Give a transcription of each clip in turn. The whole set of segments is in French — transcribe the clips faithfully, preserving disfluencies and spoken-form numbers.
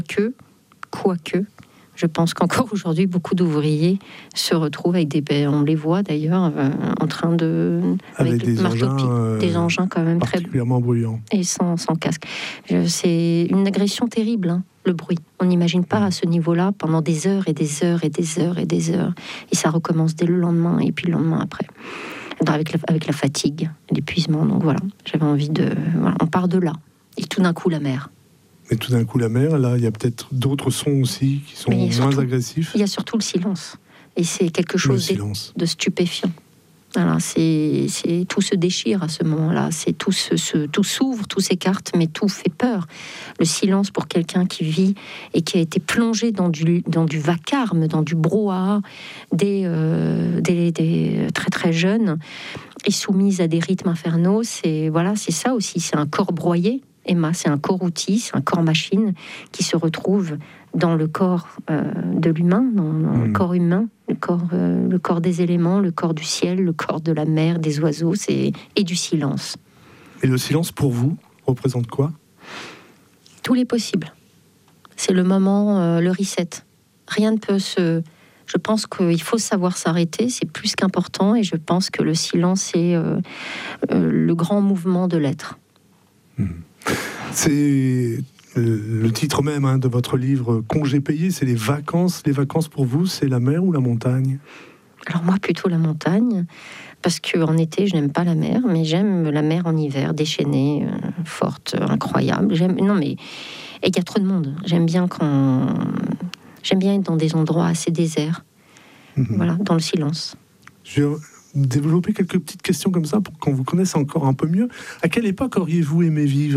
quoique, quoique, je pense qu'encore aujourd'hui, beaucoup d'ouvriers se retrouvent avec des... On les voit d'ailleurs euh, en train de... Avec, avec des, engins, euh, des engins quand même particulièrement très... bruyants. Et sans, sans casque. Je, c'est une agression terrible, hein, le bruit. On n'imagine pas à ce niveau-là pendant des heures et des heures et des heures et des heures. Et ça recommence dès le lendemain et puis le lendemain après. Avec la, avec la fatigue, l'épuisement. Donc voilà, j'avais envie de... Voilà, on part de là. Et tout d'un coup, la mer. Et tout d'un coup, la mer, là, il y a peut-être d'autres sons aussi qui sont moins surtout, agressifs. Il y a surtout le silence. Et c'est quelque chose de, de stupéfiant. Voilà, c'est, c'est, tout se déchire à ce moment-là. C'est, tout, se, se, tout s'ouvre, tout s'écarte, mais tout fait peur. Le silence pour quelqu'un qui vit et qui a été plongé dans du, dans du vacarme, dans du brouhaha, dès, euh, dès, dès très très jeune, et soumise à des rythmes infernaux. C'est, voilà, c'est ça aussi, c'est un corps broyé. Emma, c'est un corps outil, c'est un corps machine qui se retrouve dans le corps euh, de l'humain, dans, dans mmh. le corps humain, le corps, euh, le corps des éléments, le corps du ciel, le corps de la mer, des oiseaux, c'est, et du silence. Et le silence, pour vous, représente quoi ? Tous les possibles. C'est le moment, euh, le reset. Rien ne peut se... Je pense qu'il faut savoir s'arrêter, c'est plus qu'important, et je pense que le silence est euh, euh, le grand mouvement de l'être. Mmh. C'est le titre même hein, de votre livre Congé payé, c'est les vacances. Les vacances pour vous, c'est la mer ou la montagne ? Alors moi, plutôt la montagne, parce qu'en été, je n'aime pas la mer, mais j'aime la mer en hiver, déchaînée, euh, forte, incroyable. J'aime... Non mais, et il y a trop de monde. J'aime bien quand... J'aime bien être dans des endroits assez déserts, mmh. voilà, dans le silence. Je vais développer quelques petites questions comme ça pour qu'on vous connaisse encore un peu mieux. À quelle époque auriez-vous aimé vivre ?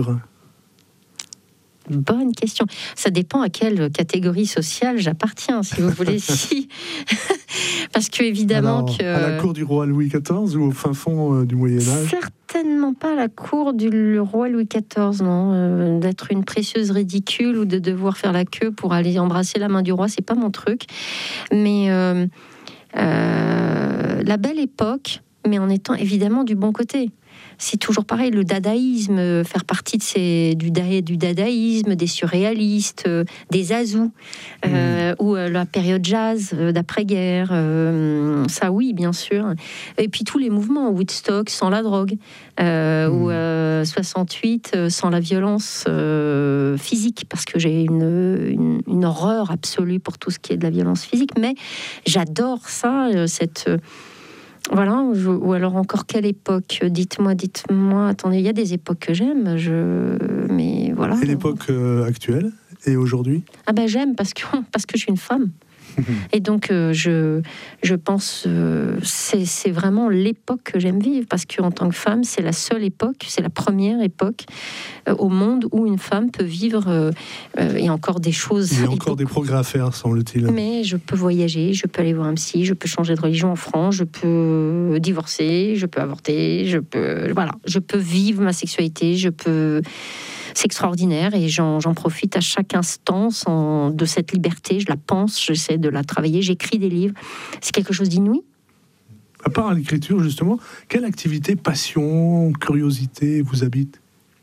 Bonne question. Ça dépend à quelle catégorie sociale j'appartiens, si vous voulez. Si. Parce que, évidemment, Alors, que... à la cour du roi Louis quatorze ou au fin fond euh, du Moyen-Âge ? Certainement pas à la cour du roi Louis quatorze, non. Euh, d'être une précieuse ridicule ou de devoir faire la queue pour aller embrasser la main du roi, c'est pas mon truc. Mais euh, euh, la belle époque, mais en étant évidemment du bon côté. C'est toujours pareil, le dadaïsme, faire partie de ces, du, da, du dadaïsme, des surréalistes, euh, des azous, euh, mmh. ou euh, la période jazz euh, d'après-guerre, euh, ça oui, bien sûr. Et puis tous les mouvements, Woodstock sans la drogue, euh, mmh. ou euh, soixante-huit euh, sans la violence euh, physique, parce que j'ai une, une, une horreur absolue pour tout ce qui est de la violence physique, mais j'adore ça, euh, cette... Euh, Voilà, je, ou alors encore quelle époque ? Dites-moi, dites-moi. Attendez, il y a des époques que j'aime, je, mais voilà. Et l'époque euh, actuelle et aujourd'hui ? Ah ben j'aime parce que parce que je suis une femme. Et donc euh, je je pense euh, c'est c'est vraiment l'époque que j'aime vivre parce que en tant que femme c'est la seule époque, c'est la première époque euh, au monde où une femme peut vivre euh, euh, et encore des choses. Il y a encore des progrès à faire, semble-t-il. Mais je peux voyager, je peux aller voir un psy, je peux changer de religion en France, je peux divorcer, je peux avorter, je peux voilà, je peux vivre ma sexualité, je peux. C'est extraordinaire et j'en, j'en profite à chaque instant sans, de cette liberté. Je la pense, j'essaie de la travailler, j'écris des livres. C'est quelque chose d'inouï. À part l'écriture, justement, quelle activité, passion, curiosité vous habite ?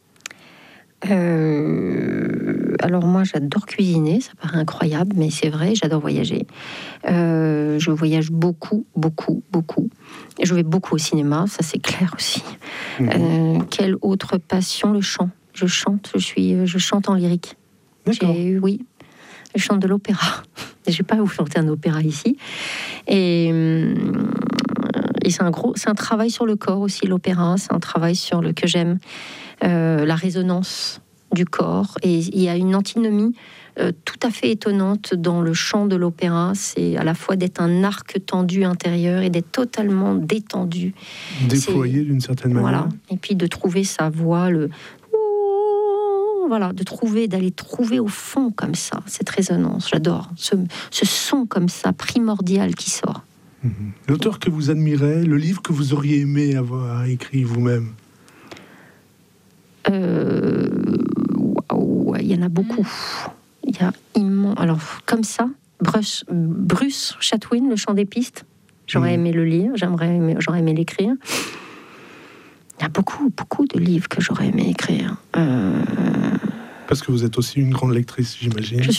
euh, Alors moi, j'adore cuisiner, ça paraît incroyable, mais c'est vrai, j'adore voyager. Euh, je voyage beaucoup, beaucoup, beaucoup. Je vais beaucoup au cinéma, ça c'est clair aussi. Mmh. Euh, quelle autre passion ? Le chant. Je chante, je suis, je chante en lyrique. D'accord. J'ai, oui, je chante de l'opéra. Je vais pas vous chanter un opéra ici. Et, et c'est un gros, c'est un travail sur le corps aussi, l'opéra. C'est un travail sur le que j'aime, euh, la résonance du corps. Et il y a une antinomie euh, tout à fait étonnante dans le chant de l'opéra. C'est à la fois d'être un arc tendu intérieur et d'être totalement détendu. Déployé c'est, d'une certaine manière. Voilà. Et puis de trouver sa voix, le voilà, de trouver, d'aller trouver au fond comme ça, cette résonance. J'adore ce, ce son comme ça, primordial qui sort. Mmh. L'auteur que vous admirez, le livre que vous auriez aimé avoir écrit vous-même ? euh, Waouh, il y en a beaucoup. Il y a immense. Alors, comme ça, Bruce, Bruce Chatwin, Le Chant des pistes. J'aurais mmh. aimé le lire, j'aimerais aimé, j'aurais aimé l'écrire. Il y a beaucoup, beaucoup de livres que j'aurais aimé écrire. Euh... Parce que vous êtes aussi une grande lectrice, j'imagine. Je